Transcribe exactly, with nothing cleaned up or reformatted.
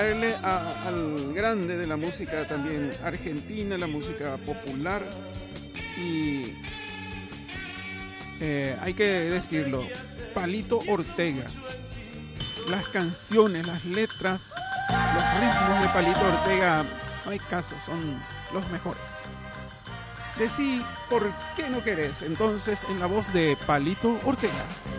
Darle a- al grande de la música también argentina, la música popular y eh, hay que decirlo, Palito Ortega. Las canciones, las letras, los ritmos de Palito Ortega, no hay caso, son los mejores. Decí, ¿por qué no querés? Entonces, en la voz de Palito Ortega.